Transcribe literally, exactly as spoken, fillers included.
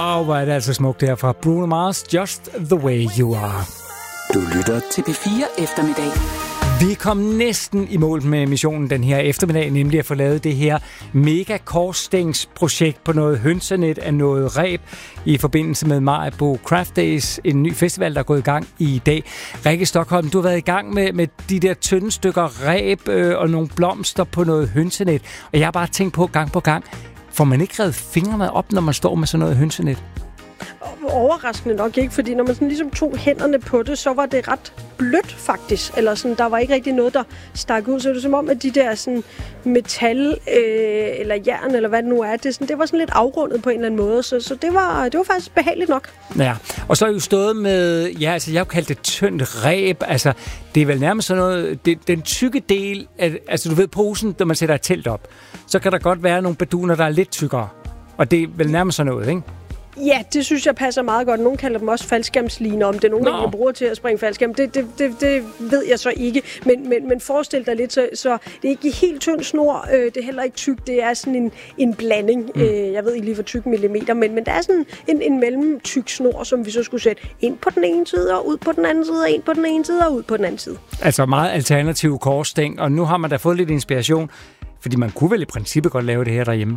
Og hvor er det altså smukt her fra Bruno Mars, Just the Way You Are. Du lytter til P fire Eftermiddag. Vi kom næsten i mål med missionen den her eftermiddag, nemlig at få lavet det her mega korsstængsprojekt på noget hønsenet af noget reb i forbindelse med Maribo Craft Days, en ny festival, der er gået i gang i dag. Rikke Stockholm, du har været i gang med, med de der tynde stykker reb øh, og nogle blomster på noget hønsenet, og jeg har bare tænkt på gang på gang, får man ikke revet fingrene op, når man står med sådan noget hønsenet? Overraskende nok ikke, fordi når man sådan ligesom tog hænderne på det, så var det ret blødt faktisk, eller sådan, der var ikke rigtig noget, der stak ud, så det var som om, at de der sådan metal øh, eller jern, eller hvad det nu er, det, sådan, det var sådan lidt afrundet på en eller anden måde, så, så det, var, det var faktisk behageligt nok. Ja, og så er jo stået med, ja, altså jeg har jo kaldt det tyndt reb, altså det er vel nærmest sådan noget, det, den tykke del, af, altså du ved posen, når man sætter et telt op, så kan der godt være nogle baduner, der er lidt tykkere, og det er vel nærmest sådan noget, ikke? Ja, det synes jeg passer meget godt. Nogle kalder dem også faldskærmsliner, om det er nogen, no. der bruger til at springe faldskærm. Det, det, det, det ved jeg så ikke. Men, men, men forestil dig lidt, så, så det er ikke helt tynd snor, øh, det er heller ikke tyk, det er sådan en, en blanding. Mm. Øh, jeg ved ikke lige for tyk millimeter, men, men der er sådan en, en mellemtyk snor, som vi så skulle sætte ind på den ene side og ud på den anden side, og ind på den ene side og ud på den anden side. Altså meget alternativ korsstæng, og nu har man da fået lidt inspiration, fordi man kunne vel i princippet godt lave det her derhjemme.